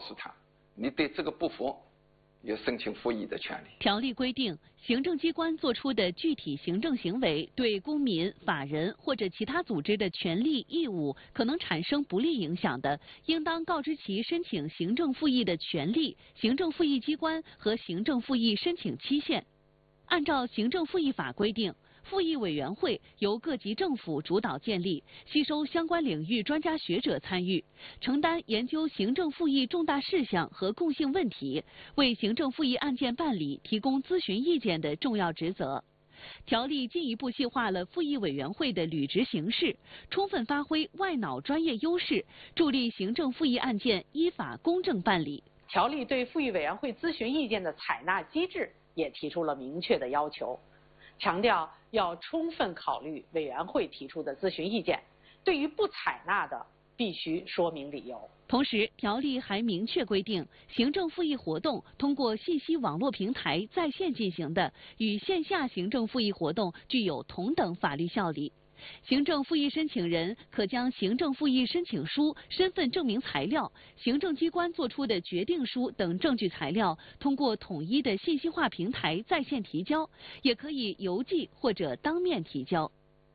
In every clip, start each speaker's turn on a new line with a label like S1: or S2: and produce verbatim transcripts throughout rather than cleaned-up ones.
S1: 诉他，你对这个不服，有申请复议的权利。
S2: 条例规定，行政机关作出的具体行政行为对公民、法人或者其他组织的权利义务可能产生不利影响的，应当告知其申请行政复议的权利、行政复议机关和行政复议申请期限。按照行政复议法规定，复议委员会由各级政府主导建立，吸收相关领域专家学者参与，承担研究行政复议重大事项和共性问题，为行政复议案件办理提供咨询意见的重要职责。条例进一步细化了复议委员会的履职形式，充分发挥外脑专业优势，助力行政复议案件依法公正办理。
S3: 条例对复议委员会咨询意见的采纳机制也提出了明确的要求，强调要充分考虑委员会提出的咨询意见，对于不采纳的必须说明理由。
S2: 同时，条例还明确规定，行政复议活动通过信息网络平台在线进行的，与线下行政复议活动具有同等法律效力。行政复议申请人可将行政复议申请书、身份证明材料、行政机关作出的决定书等证据材料，通过统一的信息化平台在线提交，也可以邮寄或者当面提交。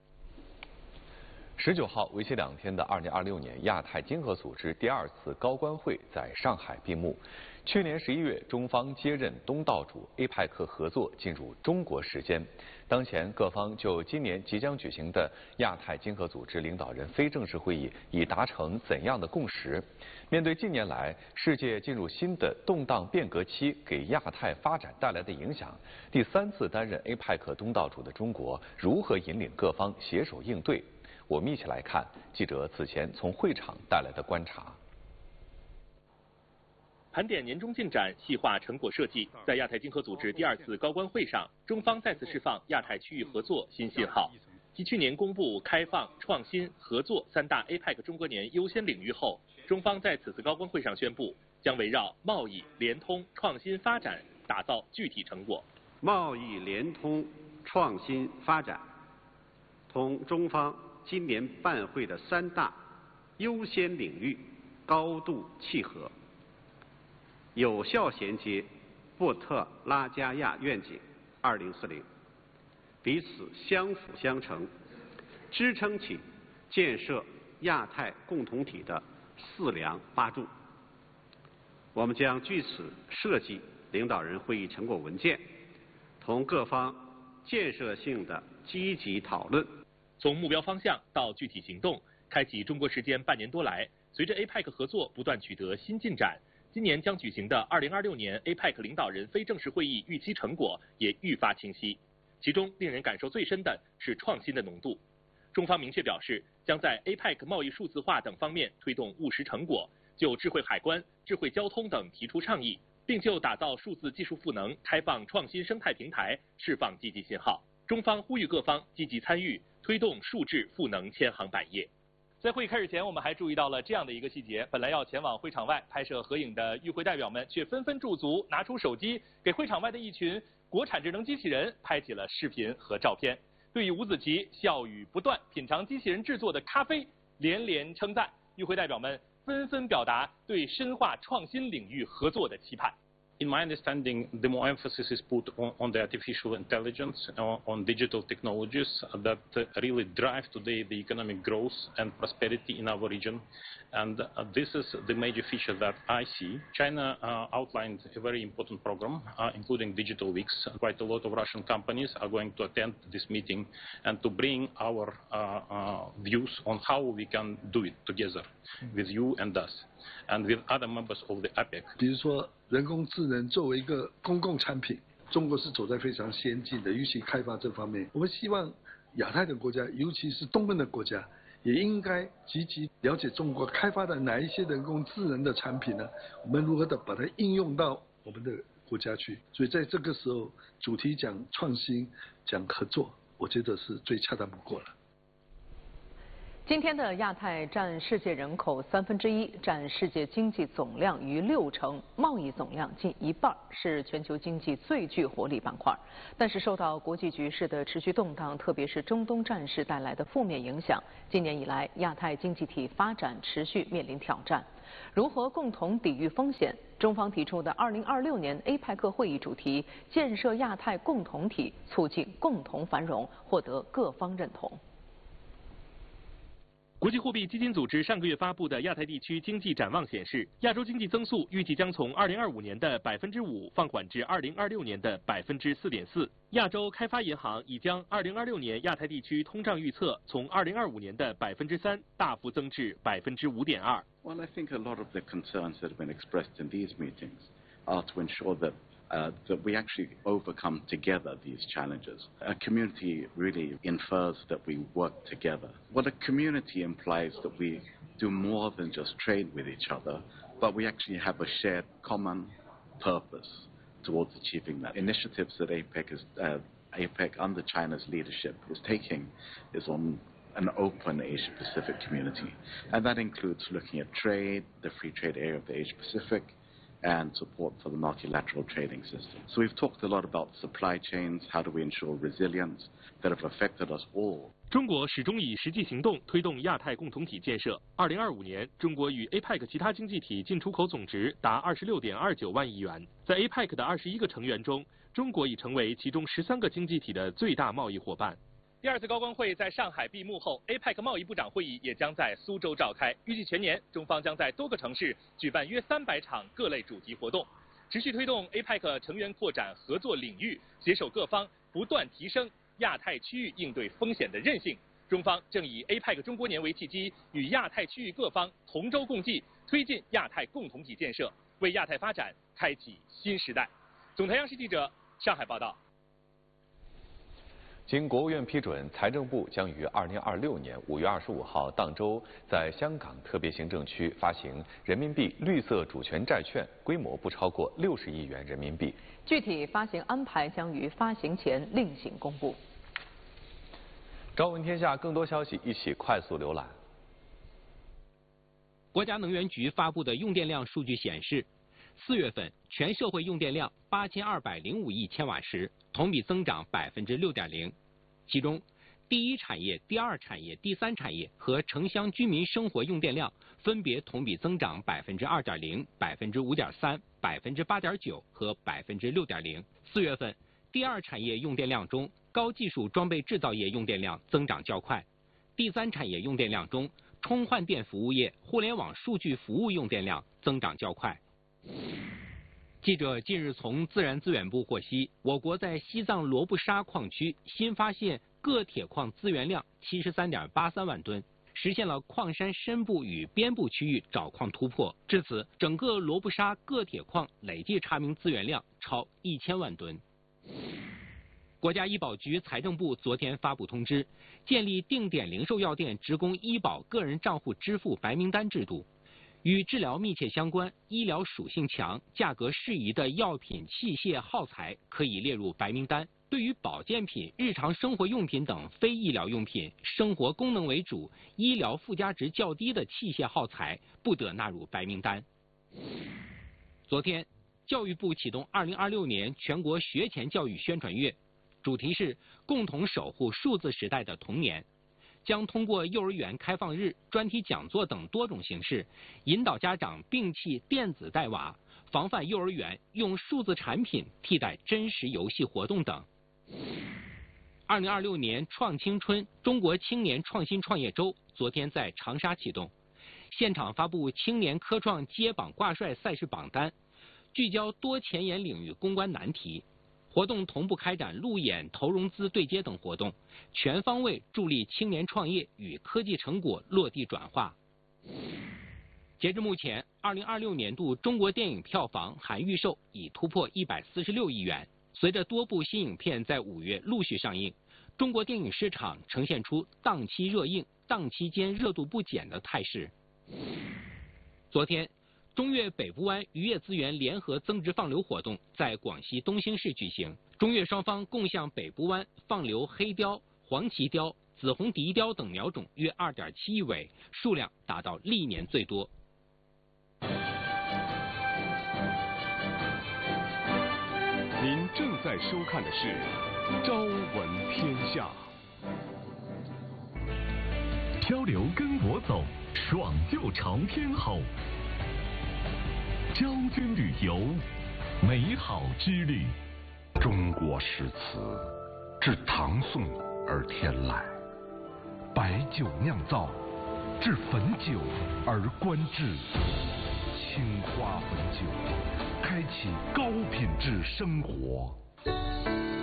S4: 十九号，为期两天的二零二六年亚太经合组织第二次高官会在上海闭幕。去年十一月，中方接任东道主 A P E C 合作进入中国时间。当前，各方就今年即将举行的亚太经合组织领导人非正式会议已达成怎样的共识？面对近年来世界进入新的动荡变革期给亚太发展带来的影响，第三次担任 A P E C 东道主的中国如何引领各方携手应对？我们一起来看记者此前从会场带来的观察。
S5: 盘点年终进展，细化成果设计。在亚太经合组织第二次高官会上，中方再次释放亚太区域合作新信号。继去年公布开放、创新、合作三大 A P E C 中国年优先领域后，中方在此次高官会上宣布，将围绕贸易、联通、创新发展，打造具体成果。
S6: 贸易联通、创新发展，同中方今年办会的三大优先领域高度契合，有效衔接波特拉加亚愿景二零四零，彼此相辅相成，支撑起建设亚太共同体的四梁八柱。我们将据此设计领导人会议成果文件，同各方建设性的积极讨论。
S5: 从目标方向到具体行动，开启中国时间半年多来，随着 A P E C 合作不断取得新进展，今年将举行的二零二六年 A P E C 领导人非正式会议预期成果也愈发清晰。其中令人感受最深的是创新的浓度。中方明确表示，将在 A P E C 贸易数字化等方面推动务实成果，就智慧海关、智慧交通等提出倡议，并就打造数字技术赋能、开放创新生态平台释放积极信号。中方呼吁各方积极参与，推动数字赋能千行百业。在会议开始前，我们还注意到了这样的一个细节：本来要前往会场外拍摄合影的与会代表们，却纷纷驻足，拿出手机给会场外的一群国产智能机器人拍起了视频和照片。对于吴子琪笑语不断，品尝机器人制作的咖啡，连连称赞。与会代表们纷纷表达对深化创新领域合作的期盼。
S7: In my understanding, the more emphasis is put on, on the artificial intelligence, on, on digital technologies that uh, really drive today the economic growth and prosperity in our region. And uh, this is the major feature that I see. China uh, outlined a very important program, uh, including Digital Weeks. Quite a lot of Russian companies are going to attend this meeting and to bring our uh, uh, views on how we can do it together with you and us, and with other members of the A P E C.
S8: 比如说人工智能作为一个公共产品，中国是走在非常先进的，尤其开发这方面，我们希望亚太的国家，尤其是东盟的国家，也应该积极了解中国开发的哪一些人工智能的产品呢？我们如何的把它应用到我们的国家去？所以在这个时候，主题讲创新、讲合作，我觉得是最恰当不过了。
S9: 今天的亚太占世界人口三分之一，占世界经济总量逾六成，贸易总量近一半，是全球经济最具活力板块。但是受到国际局势的持续动荡，特别是中东战事带来的负面影响，今年以来亚太经济体发展持续面临挑战。 如何共同抵御风险？中方提出的二零二六年 A P E C 会议主题“建设亚太共同体，促进共同繁荣”获得各方认同。
S5: 国际货币基金组织上个月发布的亚太地区经济展望显示，亚洲经济增速预计将从二零二五年的百分之五放缓至二零二六年的百分之四点四。亚洲开发银行已将二零二六年亚太地区通胀预测从二零二五年的百分之三大幅增至百分之五点二。
S10: Well, I think a lot of the concerns that have been expressed in these meetings are to ensure that Uh, that we actually overcome together these challenges. A community really infers that we work together. Well, a community implies that we do more than just trade with each other, but we actually have a shared common purpose towards achieving that. Initiatives that APEC is, uh, APEC under China's leadership is taking is on an open Asia-Pacific community, and that includes looking at trade, the free trade area of the Asia-Pacific, and support for the multilateral trading system. So we've talked a lot about supply chains, how do we ensure resilience that have affected us all.
S5: 中国始终以实际行动推动亚太共同体建设。二零二五年，中国与 A P E C 其他经济体进出口总值达二十六点二九万亿元。在 A P E C 的二十一个成员中，中国已成为其中十三个经济体的最大贸易伙伴。第二次高官会在上海闭幕后 ，A P E C 贸易部长会议也将在苏州召开。预计全年，中方将在多个城市举办约三百场各类主题活动，持续推动 A P E C 成员扩展合作领域，携手各方不断提升亚太区域应对风险的韧性。中方正以 A P E C 中国年为契机，与亚太区域各方同舟共济，推进亚太共同体建设，为亚太发展开启新时代。总台央视记者上海报道。
S4: 经国务院批准，财政部将于二零二六年五月二十五号当周在香港特别行政区发行人民币绿色主权债券，规模不超过六十亿元人民币。
S9: 具体发行安排将于发行前另行公布。
S4: 朝闻天下更多消息一起快速浏览。
S11: 国家能源局发布的用电量数据显示，四月份全社会用电量八千二百零五亿千瓦时，同比增长百分之六点零。其中，第一产业、第二产业、第三产业和城乡居民生活用电量分别同比增长百分之二点零、百分之五点三、百分之八点九和百分之六点零。四月份，第二产业用电量中，高技术装备制造业用电量增长较快；第三产业用电量中，充换电服务业、互联网数据服务用电量增长较快。记者近日从自然资源部获悉，我国在西藏罗布沙矿区新发现铬铁矿资源量七十三点八三万吨，实现了矿山深部与边部区域找矿突破。至此，整个罗布沙铬铁矿累计查明资源量超一千万吨。国家医保局、财政部昨天发布通知，建立定点零售药店职工医保个人账户支付白名单制度。与治疗密切相关、医疗属性强、价格适宜的药品、器械、耗材可以列入白名单。对于保健品、日常生活用品等非医疗用品、生活功能为主、医疗附加值较低的器械耗材不得纳入白名单。昨天，教育部启动二零二六年全国学前教育宣传月，主题是共同守护数字时代的童年。将通过幼儿园开放日、专题讲座等多种形式，引导家长摒弃电子带娃，防范幼儿园用数字产品替代真实游戏活动等。二零二六年创青春中国青年创新创业周昨天在长沙启动，现场发布青年科创接榜挂帅赛事榜单，聚焦多前沿领域攻关难题。活动同步开展路演、投融资对接等活动，全方位助力青年创业与科技成果落地转化。截至目前，二零二六年度中国电影票房含预售已突破一百四十六亿元。随着多部新影片在五月陆续上映，中国电影市场呈现出档期热映、档期间热度不减的态势。昨天，中越北部湾渔业资源联合增值放流活动在广西东兴市举行，中越双方共向北部湾放流黑鲷、黄鳍鲷、紫红笛鲷等苗种约 二点七亿尾，数量达到历年最多。
S12: 您正在收看的是《朝闻天下》。漂流跟我走，爽就朝天吼。 昭君旅游，美好之旅。
S13: 中国诗词自唐宋而天来，白酒酿造，制汾酒而观制，青花汾酒，开启高品质生活。